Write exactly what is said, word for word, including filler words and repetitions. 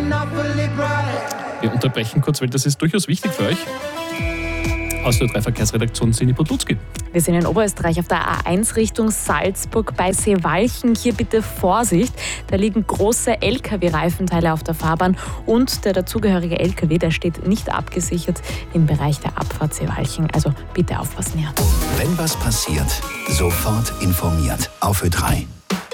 Wir unterbrechen kurz, weil das ist durchaus wichtig für euch. Aus der drei Verkehrsredaktion Sini Podlutzki. Wir sind in Oberösterreich auf der A eins Richtung Salzburg bei Seewalchen. Hier bitte Vorsicht, da liegen große L K W-Reifenteile auf der Fahrbahn und der dazugehörige L K W, der steht nicht abgesichert im Bereich der Abfahrt Seewalchen. Also bitte aufpassen hier. Wenn was passiert, sofort informiert. Auf Ö drei.